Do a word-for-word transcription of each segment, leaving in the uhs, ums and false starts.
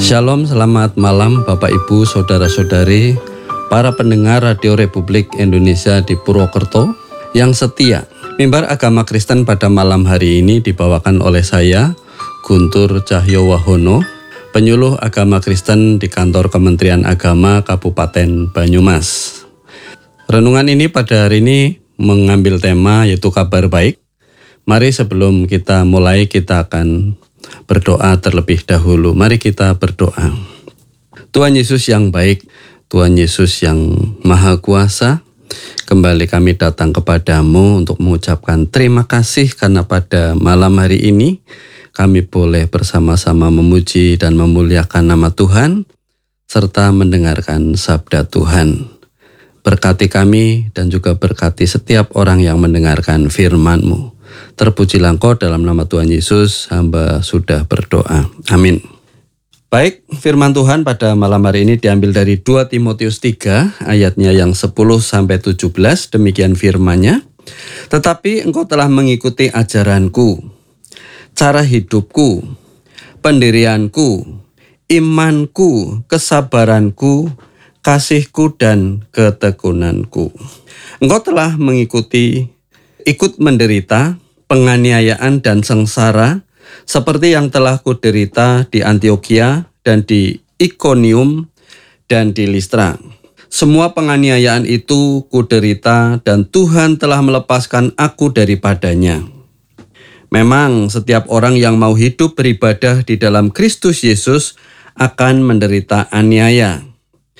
Shalom, selamat malam Bapak Ibu, Saudara-saudari, para pendengar Radio Republik Indonesia di Purwokerto yang setia. Mimbar Agama Kristen pada malam hari ini dibawakan oleh saya, Guntur Cahyo Wahono, penyuluh agama Kristen di kantor Kementerian Agama Kabupaten Banyumas. Renungan ini pada hari ini mengambil tema yaitu kabar baik. Mari sebelum kita mulai kita akan berdoa terlebih dahulu. Mari kita berdoa. Tuhan Yesus yang baik, Tuhan Yesus yang Maha Kuasa, kembali kami datang kepadamu untuk mengucapkan terima kasih karena pada malam hari ini kami boleh bersama-sama memuji dan memuliakan nama Tuhan serta mendengarkan sabda Tuhan. Berkati kami dan juga berkati setiap orang yang mendengarkan firman-Mu. Terpujilah Engkau dalam nama Tuhan Yesus, hamba sudah berdoa. Amin. Baik, firman Tuhan pada malam hari ini diambil dari dua Timotius tiga, ayatnya yang sepuluh sampai tujuh belas, demikian firman-Nya. Tetapi engkau telah mengikuti ajaranku, cara hidupku, pendirianku, imanku, kesabaranku, kasihku, dan ketekunanku. Engkau telah mengikuti, ikut menderita, penganiayaan dan sengsara, seperti yang telah kuderita di Antiokhia dan di Ikonium dan di Listra. Semua penganiayaan itu kuderita dan Tuhan telah melepaskan aku daripadanya. Memang setiap orang yang mau hidup beribadah di dalam Kristus Yesus akan menderita aniaya.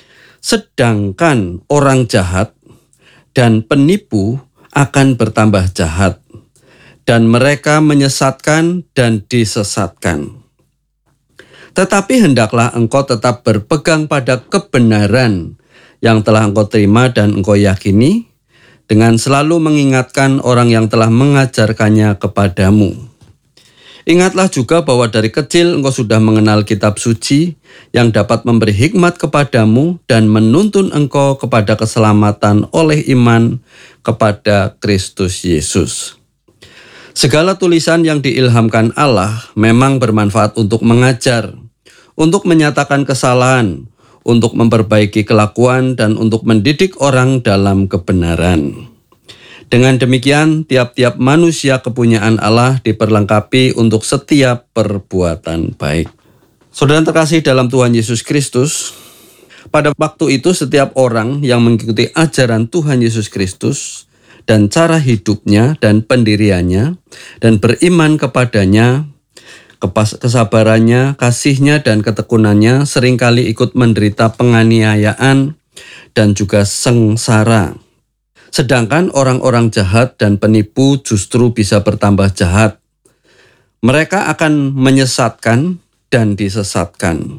Sedangkan orang jahat dan penipu akan bertambah jahat, dan mereka menyesatkan dan disesatkan. Tetapi hendaklah engkau tetap berpegang pada kebenaran yang telah engkau terima dan engkau yakini, dengan selalu mengingatkan orang yang telah mengajarkannya kepadamu. Ingatlah juga bahwa dari kecil engkau sudah mengenal kitab suci yang dapat memberi hikmat kepadamu dan menuntun engkau kepada keselamatan oleh iman kepada Kristus Yesus. Segala tulisan yang diilhamkan Allah memang bermanfaat untuk mengajar, untuk menyatakan kesalahan, untuk memperbaiki kelakuan, dan untuk mendidik orang dalam kebenaran. Dengan demikian, tiap-tiap manusia kepunyaan Allah diperlengkapi untuk setiap perbuatan baik. Saudara terkasih dalam Tuhan Yesus Kristus, pada waktu itu setiap orang yang mengikuti ajaran Tuhan Yesus Kristus dan cara hidupnya dan pendiriannya dan beriman kepadanya, kesabarannya, kasihnya, dan ketekunannya seringkali ikut menderita penganiayaan dan juga sengsara. Sedangkan orang-orang jahat dan penipu justru bisa bertambah jahat. Mereka akan menyesatkan dan disesatkan.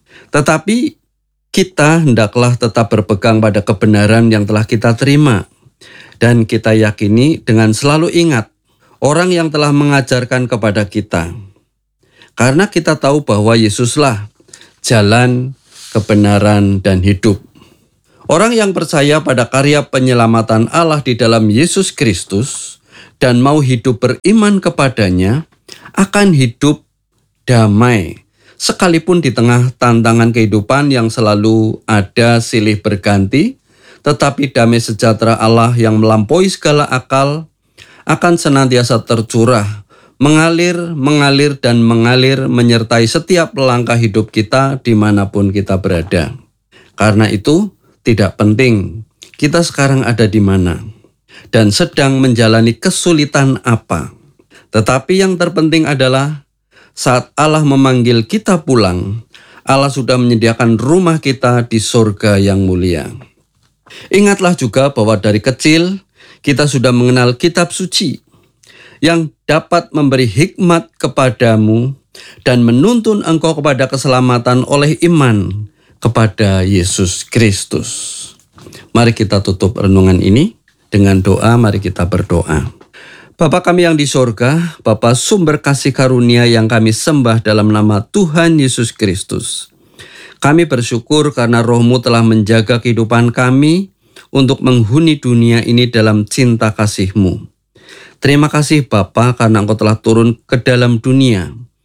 Tetapi kita hendaklah tetap berpegang pada kebenaran yang telah kita terima. Dan kita yakini dengan selalu ingat orang yang telah mengajarkan kepada kita. Karena kita tahu bahwa Yesuslah jalan, kebenaran, dan hidup. Orang yang percaya pada karya penyelamatan Allah di dalam Yesus Kristus dan mau hidup beriman kepadanya akan hidup damai. Sekalipun di tengah tantangan kehidupan yang selalu ada silih berganti, tetapi damai sejahtera Allah yang melampaui segala akal akan senantiasa tercurah, mengalir, mengalir, dan mengalir menyertai setiap langkah hidup kita dimanapun kita berada. Karena itu, tidak penting kita sekarang ada di mana dan sedang menjalani kesulitan apa. Tetapi yang terpenting adalah saat Allah memanggil kita pulang, Allah sudah menyediakan rumah kita di surga yang mulia. Ingatlah juga bahwa dari kecil kita sudah mengenal kitab suci yang dapat memberi hikmat kepadamu dan menuntun engkau kepada keselamatan oleh iman kepada Yesus Kristus. Mari kita tutup renungan ini dengan doa. Mari kita berdoa. Bapa kami yang di sorga, Bapa sumber kasih karunia yang kami sembah dalam nama Tuhan Yesus Kristus. Kami bersyukur karena Roh-Mu telah menjaga kehidupan kami untuk menghuni dunia ini dalam cinta kasih-Mu. Terima kasih Bapa karena Engkau telah turun ke dalam dunia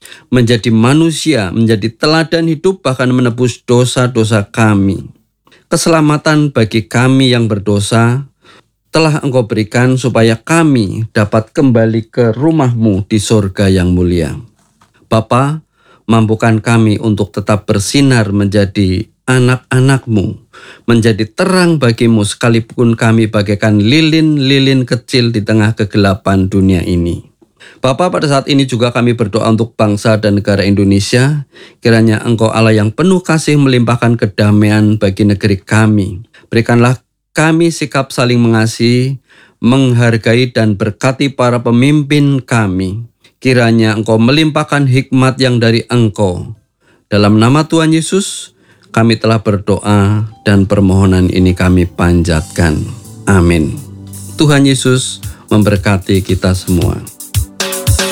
menjadi manusia, menjadi teladan hidup, bahkan menebus dosa-dosa kami. Keselamatan bagi kami yang berdosa telah Engkau berikan supaya kami dapat kembali ke rumah-Mu di surga yang mulia. Bapa, mampukan kami untuk tetap bersinar menjadi anak-anak-Mu, menjadi terang bagi-Mu sekalipun kami bagaikan lilin-lilin kecil di tengah kegelapan dunia ini. Bapa, pada saat ini juga kami berdoa untuk bangsa dan negara Indonesia. Kiranya Engkau Allah yang penuh kasih melimpahkan kedamaian bagi negeri kami. Berikanlah kami sikap saling mengasihi, menghargai dan berkati para pemimpin kami. Kiranya Engkau melimpahkan hikmat yang dari Engkau. Dalam nama Tuhan Yesus, kami telah berdoa dan permohonan ini kami panjatkan. Amin. Tuhan Yesus memberkati kita semua.